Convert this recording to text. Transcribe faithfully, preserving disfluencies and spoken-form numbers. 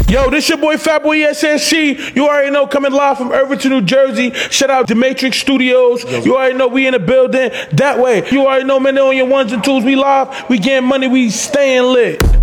Yo, this your boy Fatboy S N C. You already know, coming live from Irvington, New Jersey. Shout out to Matrix Studios. You already know we in the building. That way, you already know, man, on your ones and twos. We live, we getting money, we staying lit.